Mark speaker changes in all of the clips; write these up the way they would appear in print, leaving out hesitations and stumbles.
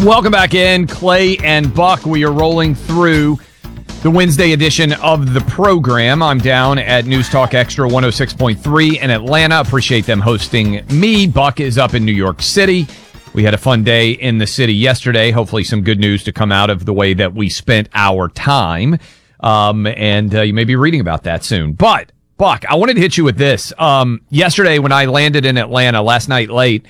Speaker 1: Welcome back in, Clay and Buck. We are rolling through the Wednesday edition of the program. I'm down at News Talk Extra 106.3 in Atlanta. Appreciate them hosting me. Buck is up in New York City. We had a fun day in the city yesterday. Hopefully some good news to come out of the way that we spent our time. And you may be reading about that soon. But, Buck, I wanted to hit you with this. Yesterday when I landed in Atlanta last night late,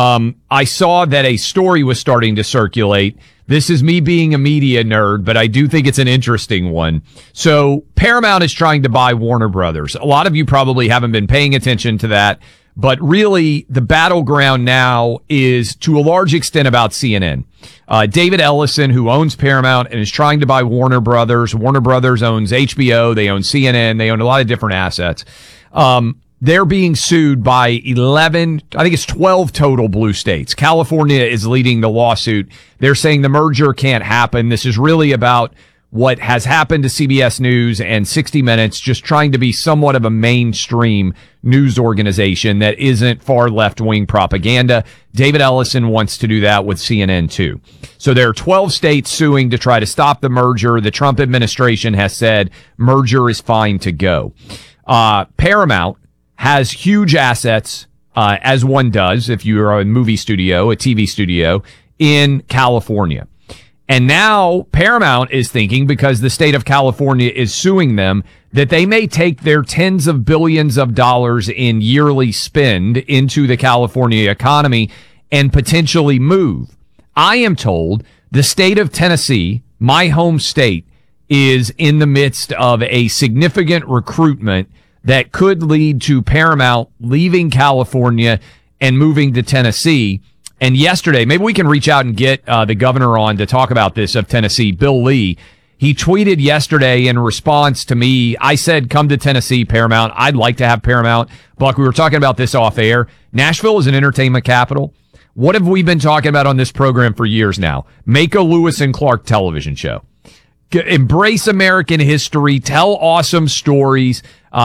Speaker 1: I saw that a story was starting to circulate. This is me being a media nerd, but I do think it's an interesting one. So Paramount is trying to buy Warner Brothers. A lot of you probably haven't been paying attention to that, but really the battleground now is to a large extent about CNN. David Ellison, who owns Paramount and is trying to buy Warner Brothers. Warner Brothers owns HBO. They own CNN. They own a lot of different assets. They're being sued by 11, I think it's 12 total blue states. California is leading the lawsuit. They're saying the merger can't happen. This is really about what has happened to CBS News and 60 Minutes, just trying to be somewhat of a mainstream news organization that isn't far left-wing propaganda. David Ellison wants to do that with CNN too. So there are 12 states suing to try to stop the merger. The Trump administration has said merger is fine to go. Paramount has huge assets, as one does if you are a movie studio, a TV studio in California. And now Paramount is thinking, because the state of California is suing them, that they may take their tens of billions of dollars in yearly spend into the California economy and potentially move. I am told the state of Tennessee, my home state, is in the midst of a significant recruitment that could lead to Paramount leaving California and moving to Tennessee. And yesterday, maybe we can reach out and get the governor on to talk about this of Tennessee, Bill Lee. He tweeted yesterday in response to me. I said, come to Tennessee, Paramount. I'd like to have Paramount. Buck, we were talking about this off air. Nashville is an entertainment capital. What have we been talking about on this program for years now? Make a Lewis and Clark television show. Embrace American history, tell awesome stories,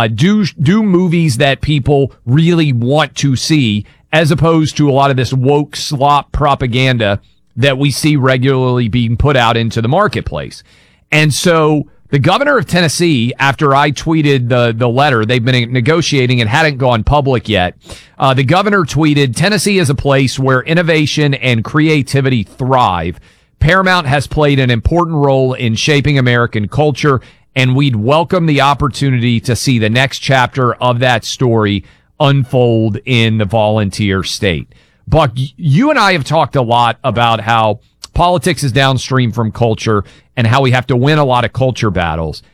Speaker 1: do movies that people really want to see, as opposed to a lot of this woke slop propaganda that we see regularly being put out into the marketplace. And so the governor of Tennessee, after I tweeted the letter, they've been negotiating and hadn't gone public yet. The governor tweeted, Tennessee is a place where innovation and creativity thrive. Paramount has played an important role in shaping American culture, and we'd welcome the opportunity to see the next chapter of that story unfold in the volunteer state. Buck, you and I have talked a lot about how politics is downstream from culture and how we have to win a lot of culture battles.